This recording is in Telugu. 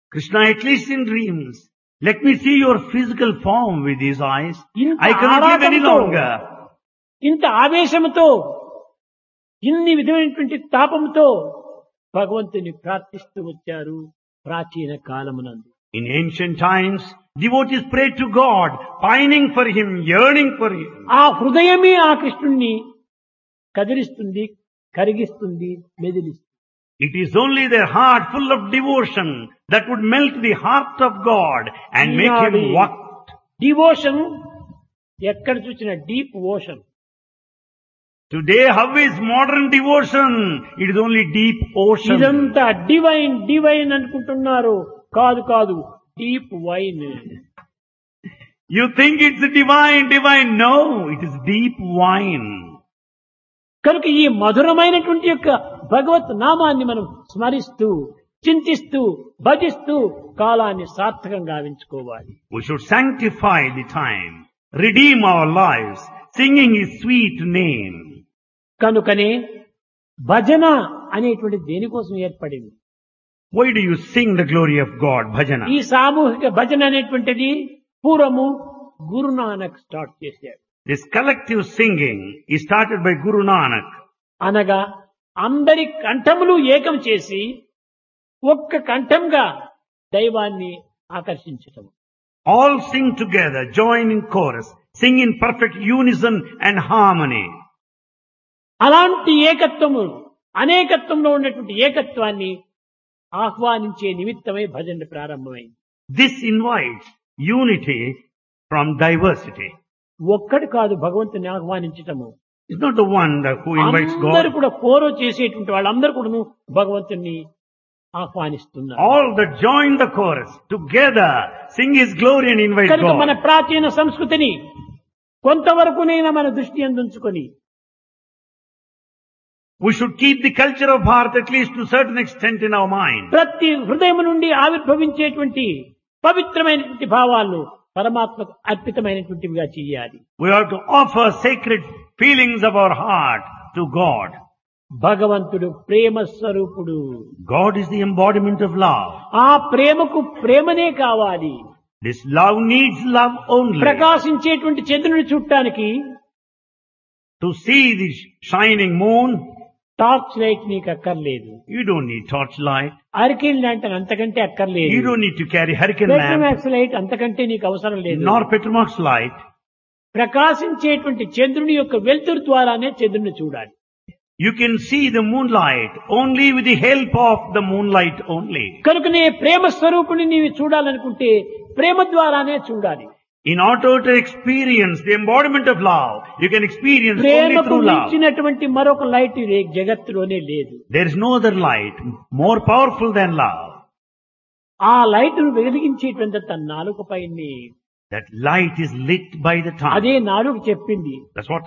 Krishna, at least in dreams, let me see your physical form with these eyes. ఇంత I cannot live any ఆరాటంతో, longer. ఇంత ఆవేశంతో, ఇన్ని విధమైనటువంటి తాపంతో భగవంతుని ప్రార్థిస్తూ వచ్చారు ప్రాచీన కాలమునందు. In ancient times, devotees prayed to God, pining for Him, yearning for Him. ఆ హృదయమే ఆ కృష్ణుణ్ణి కదిలిస్తుంది, కరిగిస్తుంది, మెదిలిస్తుంది. It is only their heart full of devotion that would melt the heart of God and make Him walk. Devotion ఎక్కడ చూసిన deep ocean. Today, how is modern devotion? It is only deep ocean. ఇదంతా డివైన్ డివైన్ అనుకుంటున్నారు. కాదు కాదు, deep wine. You think it's divine, divine. No, it is deep wine. కనుక ఈ మధురమైనటువంటి యొక్క భగవత్ నామాన్ని మనం స్మరిస్తూ, చింతిస్తూ, భజిస్తూ కాలాన్ని సార్థకంగా గావించుకోవాలి. We should sanctify the time, redeem our lives, singing His sweet name. కనుకనే భజన అనేటువంటి దేనికోసం ఏర్పడింది? Why do you sing the glory of God, bhajana? ఈ సామూహిక భజన అనేటువంటిది పూర్వము గురునానక్ స్టార్ట్ చేశాడు. This collective singing is started by Guru Nanak. అనగా అందరి కంఠములు ఏకం చేసి ఒక్క కంఠంగా దైవాన్ని ఆకర్షించటం. All sing together, join in chorus, sing in perfect unison and harmony. అలాంటి ఏకత్వము, అనేకత్వంలో ఉన్నటువంటి ఏకత్వాన్ని ఆహ్వానించే నిమిత్తమై భజన ప్రారంభమైంది. This invites unity from diversity. ఒక్కటి కాదు భగవంతుని ఆహ్వానించటము. It's not the one who invites అందరూ God. కూడా కోరో చేసేటువంటి వాళ్ళందరూ కూడా భగవంతుని ఆహ్వానిస్తున్నారు. All that join the chorus together sing His glory and invite కనుక మన God. ప్రాచీన సంస్కృతిని కొంతవరకునైనా మన దృష్టి అందుంచుకొని We should keep the culture of Bharat at least to a certain extent in our mind. ప్రతి హృదయం నుండి ఆవిర్భవించేటువంటి పవిత్రమైనటువంటి భావాలను పరమాత్మకు అర్పితమైనటువంటివిగా చేయాలి. We have to offer sacred feelings of our heart to God. భగవంతుడు ప్రేమ స్వరూపుడు. God is the embodiment of love. ఆ ప్రేమకు ప్రేమనే కావాలి. This love needs love only. ప్రకాశించేటువంటి చంద్రుని చూడటానికి To see the shining moon, torch light నీకు అక్కర్లేదు. you don't need torchlight. అరికెల్ lantern అంతకంటే అక్కర్లేదు. You don't need to carry hurricane lamp, Petromax light అంతకంటే నీకు అవసరం లేదు. nor Petromax light. ప్రకాశించేటువంటి చంద్రుని యొక్క వెలుతురు ద్వారానే చంద్రుని చూడాలి. You can see the moonlight only with the help of the moonlight only. కనుకనే ప్రేమ స్వరూపుని నీవు చూడాలనుకుంటే ప్రేమ ద్వారానే చూడాలి. In order to experience the embodiment of love, you can experience only ప్రేమకు through love. మించినటువంటి మరొక లైట్ ఈ జగత్తులోనే లేదు. There is no other light more powerful than love. ఆ లైట్ ను వెలిగించేటువంటి తన నాలుక పైన That light is lit by the tongue. అదే నాలుగు చెప్పింది. That's what